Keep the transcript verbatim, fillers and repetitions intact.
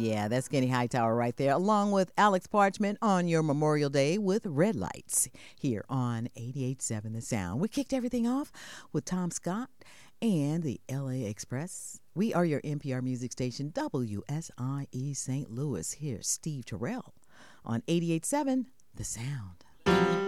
Yeah, that's Kenny Hightower right there, along with Alex Parchment on your Memorial Day with Red Lights here on eighty-eight point seven The Sound. We kicked everything off with Tom Scott and the L A Express. We are your N P R music station, W S I E Saint Louis. Here's Steve Terrell on eighty-eight point seven The Sound.